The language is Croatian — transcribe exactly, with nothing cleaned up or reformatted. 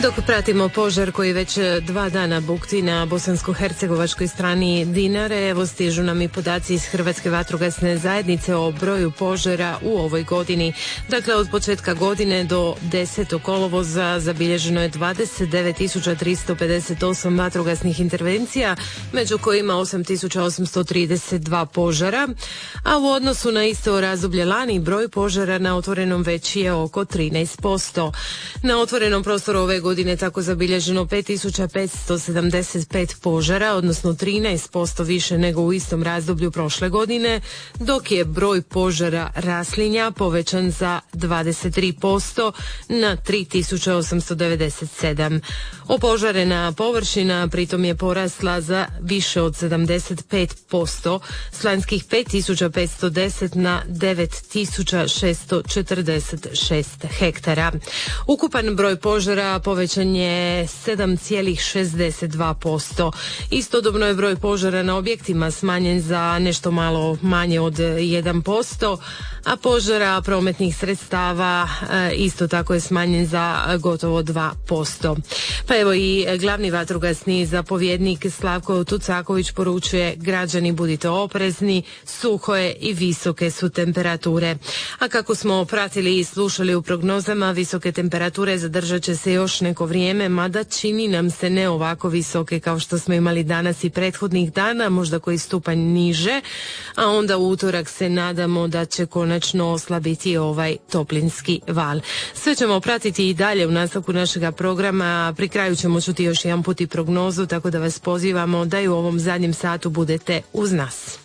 Dok pratimo požar koji već dva dana bukti na bosansko-hercegovačkoj strani Dinare, evo stižu nam i podaci iz Hrvatske vatrogasne zajednice o broju požara u ovoj godini. Dakle, od početka godine do desetog kolovoza zabilježeno je dvadeset devet tisuća tristo pedeset osam vatrogasnih intervencija, među kojima osam tisuća osamsto trideset dva požara, a u odnosu na isto razdoblje lani broj požara na otvorenom veći je oko trinaest posto. Na otvorenom prostoru ove godine tako zabilježeno pet tisuća petsto sedamdeset pet požara, odnosno trinaest posto više nego u istom razdoblju prošle godine, dok je broj požara raslinja povećan za dvadeset tri posto na tri tisuće osamsto devedeset sedam. Opožarena površina pritom je porasla za više od sedamdeset pet posto, s lanjskih pet tisuća petsto deset na devet tisuća šesto četrdeset šest hektara. Ukupan broj požara povećan je sedam zarez šezdeset dva posto. Istodobno je broj požara na objektima smanjen za nešto malo manje od jedan posto, a požara prometnih sredstava isto tako je smanjen za gotovo dva posto. Pa evo i glavni vatrogasni zapovjednik Slavko Tucaković poručuje: građani, budite oprezni, suho je i visoke su temperature. A kako smo pratili i slušali u prognozama, visoke temperature zadržat će se još neko vrijeme, mada čini nam se ne ovako visoke kao što smo imali danas i prethodnih dana, možda koji stupanj niže, a onda u utorak se nadamo da će konačno oslabiti ovaj toplinski val. Sve ćemo pratiti i dalje u nastavku našega programa, pri kraju ćemo čuti još jedan put i prognozu, tako da vas pozivamo da i u ovom zadnjem satu budete uz nas.